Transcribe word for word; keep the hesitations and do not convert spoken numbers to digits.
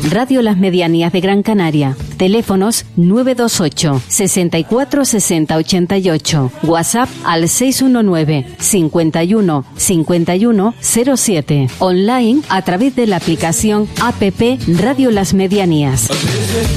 Radio Las Medianías de Gran Canaria. Teléfonos nueve dos ocho, sesenta y cuatro, sesenta, ochenta y ocho. WhatsApp al seis uno nueve, cincuenta y uno, cincuenta y uno, cero siete. Online a través de la aplicación app Radio Las Medianías.